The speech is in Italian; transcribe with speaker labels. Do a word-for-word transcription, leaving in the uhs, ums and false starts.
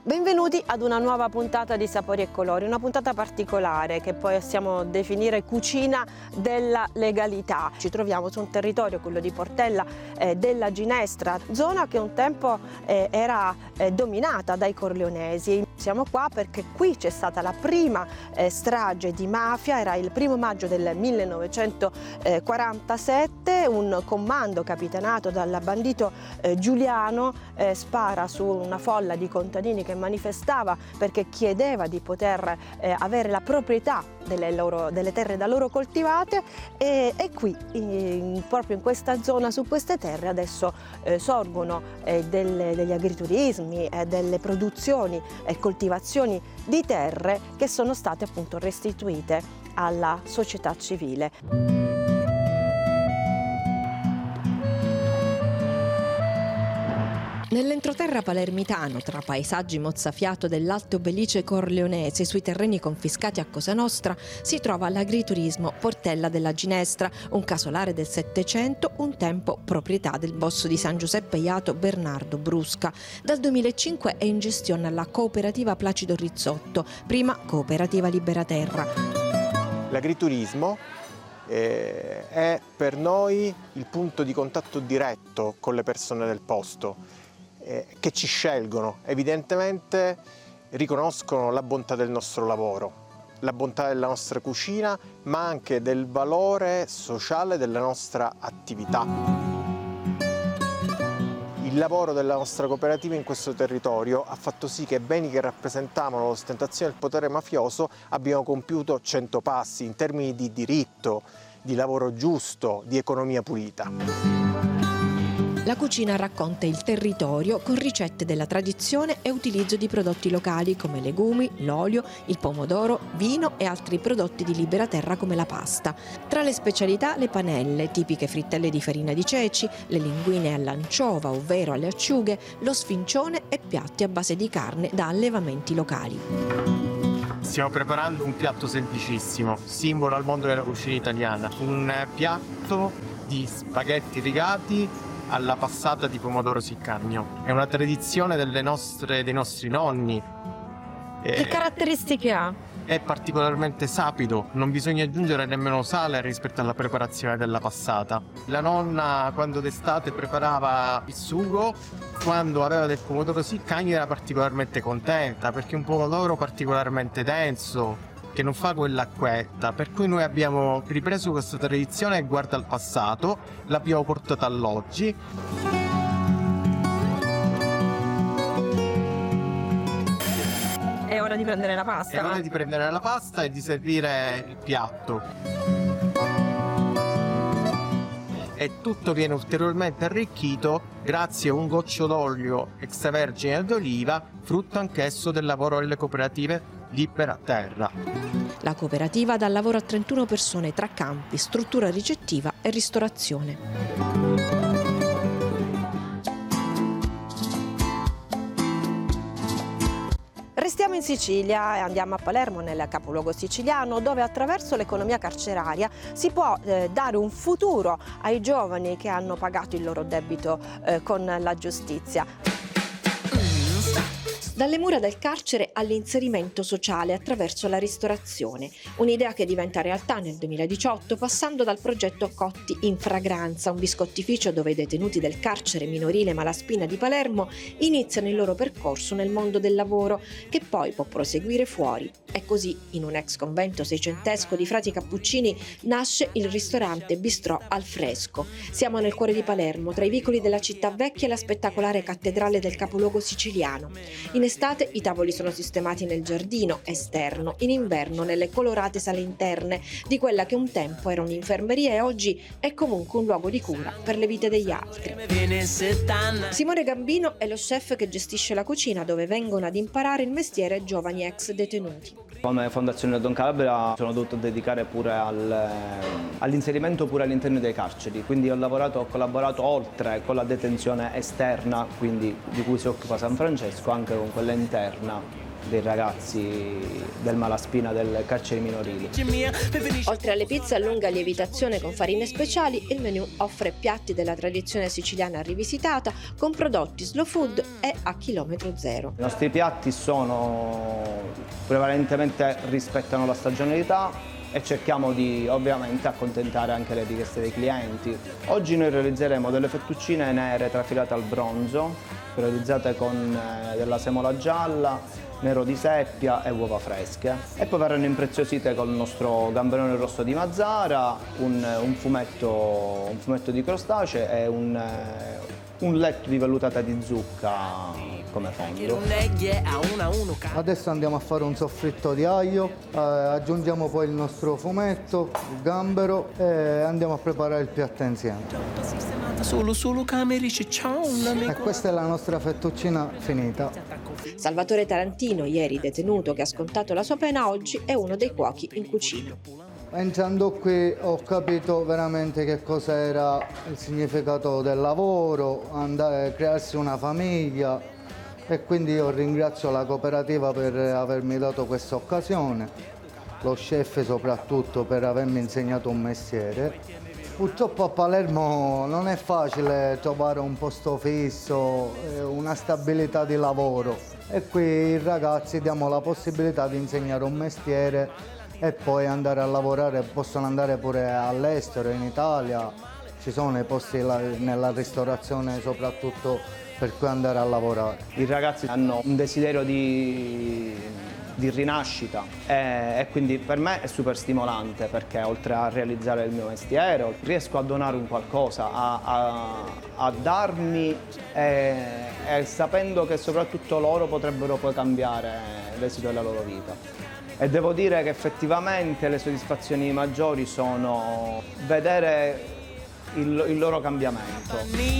Speaker 1: Benvenuti ad una nuova puntata di Sapori e Colori, una puntata particolare che possiamo definire cucina della legalità. Ci troviamo su un territorio, quello di Portella eh, della Ginestra, zona che un tempo eh, era eh, dominata dai corleonesi. Siamo qua perché qui c'è stata la prima eh, strage di mafia, era il primo maggio del millenovecentoquarantasette, un comando capitanato dal bandito eh, Giuliano eh, spara su una folla di contadini che manifestava perché chiedeva di poter eh, avere la proprietà delle, loro, delle terre da loro coltivate e, e qui in, proprio in questa zona, su queste terre adesso eh, sorgono eh, delle, degli agriturismi, eh, delle produzioni e coltivazioni di terre che sono state appunto restituite alla società civile.
Speaker 2: Nell'entroterra palermitano, tra paesaggi mozzafiato dell'Alto Belice corleonese sui terreni confiscati a Cosa Nostra, si trova l'agriturismo Portella della Ginestra, un casolare del Settecento, un tempo proprietà del boss di San Giuseppe Jato Bernardo Brusca. Dal duemilacinque è in gestione alla cooperativa Placido Rizzotto, prima cooperativa Liberaterra.
Speaker 3: L'agriturismo eh, è per noi il punto di contatto diretto con le persone del posto, che ci scelgono, evidentemente riconoscono la bontà del nostro lavoro, la bontà della nostra cucina, ma anche del valore sociale della nostra attività. Il lavoro della nostra cooperativa in questo territorio ha fatto sì che beni che rappresentavano l'ostentazione del potere mafioso abbiano compiuto cento passi in termini di diritto, di lavoro giusto, di economia pulita.
Speaker 2: La cucina racconta il territorio con ricette della tradizione e utilizzo di prodotti locali come legumi, l'olio, il pomodoro, vino e altri prodotti di Liberaterra come la pasta. Tra le specialità le panelle, tipiche frittelle di farina di ceci, le linguine all'anciova, ovvero alle acciughe, lo sfincione e piatti a base di carne da allevamenti locali.
Speaker 4: Stiamo preparando un piatto semplicissimo, simbolo al mondo della cucina italiana, un piatto di spaghetti rigati alla passata di pomodoro siccagno. È una tradizione delle nostre, dei nostri nonni.
Speaker 1: Che caratteristiche ha?
Speaker 4: È particolarmente sapido, non bisogna aggiungere nemmeno sale rispetto alla preparazione della passata. La nonna quando d'estate preparava il sugo, quando aveva del pomodoro siccagno era particolarmente contenta perché è un pomodoro particolarmente denso, che non fa quell'acquetta, per cui noi abbiamo ripreso questa tradizione e guarda al passato, l'abbiamo portata all'oggi.
Speaker 1: È ora di prendere la pasta.
Speaker 4: È ora di prendere la pasta e di servire il piatto. E tutto viene ulteriormente arricchito grazie a un goccio d'olio extravergine d'oliva, frutto anch'esso del lavoro delle cooperative Liberaterra.
Speaker 2: La cooperativa dà lavoro a trentuno persone tra campi, struttura ricettiva e ristorazione.
Speaker 1: Restiamo in Sicilia e andiamo a Palermo, nel capoluogo siciliano, dove attraverso l'economia carceraria si può eh, dare un futuro ai giovani che hanno pagato il loro debito eh, con la giustizia.
Speaker 2: Dalle mura del carcere all'inserimento sociale attraverso la ristorazione, un'idea che diventa realtà nel duemiladiciotto passando dal progetto Cotti in Fragranza, un biscottificio dove i detenuti del carcere minorile Malaspina di Palermo iniziano il loro percorso nel mondo del lavoro, che poi può proseguire fuori. E così, in un ex convento seicentesco di frati cappuccini, nasce il ristorante Bistrò al Fresco. Siamo nel cuore di Palermo, tra i vicoli della città vecchia e la spettacolare cattedrale del capoluogo siciliano. In estate i tavoli sono sistemati nel giardino esterno, in inverno nelle colorate sale interne di quella che un tempo era un'infermeria e oggi è comunque un luogo di cura per le vite degli altri. Simone Gambino è lo chef che gestisce la cucina, dove vengono ad imparare il mestiere giovani ex detenuti.
Speaker 5: Come Fondazione Don Calabria sono dovuto dedicare pure al, all'inserimento pure all'interno dei carceri, quindi ho lavorato, ho collaborato oltre con la detenzione esterna, quindi di cui si occupa San Francesco, anche con quella interna dei ragazzi del Malaspina, del carcere minorili.
Speaker 2: Oltre alle pizze a lunga lievitazione con farine speciali, il menù offre piatti della tradizione siciliana rivisitata con prodotti slow food e a chilometro zero.
Speaker 5: I nostri piatti sono prevalentemente rispettano la stagionalità e cerchiamo di ovviamente accontentare anche le richieste dei clienti. Oggi noi realizzeremo delle fettuccine nere trafilate al bronzo, realizzate con eh, della semola gialla, nero di seppia e uova fresche. E poi verranno impreziosite con il nostro gamberone rosso di Mazzara, un, un, fumetto, un fumetto di crostacee e un, un letto di vellutata di zucca come fondo.
Speaker 6: Adesso andiamo a fare un soffritto di aglio, eh, aggiungiamo poi il nostro fumetto, il gambero e andiamo a preparare il piatto insieme. E questa è la nostra fettuccina finita.
Speaker 2: Salvatore Tarantino, ieri detenuto che ha scontato la sua pena, oggi è uno dei cuochi in cucina.
Speaker 6: Entrando qui ho capito veramente che cosa era il significato del lavoro, andare, crearsi una famiglia, e quindi io ringrazio la cooperativa per avermi dato questa occasione, lo chef soprattutto per avermi insegnato un mestiere. Purtroppo a Palermo non è facile trovare un posto fisso, una stabilità di lavoro, e qui i ragazzi diamo la possibilità di insegnare un mestiere e poi andare a lavorare, possono andare pure all'estero, in Italia, ci sono i posti nella ristorazione soprattutto per cui andare a lavorare.
Speaker 5: I ragazzi hanno un desiderio di, di rinascita e, e quindi per me è super stimolante, perché oltre a realizzare il mio mestiere riesco a donare un qualcosa, a, a, a darmi e, e sapendo che soprattutto loro potrebbero poi cambiare l'esito della loro vita. E devo dire che effettivamente le soddisfazioni maggiori sono vedere il, il loro cambiamento.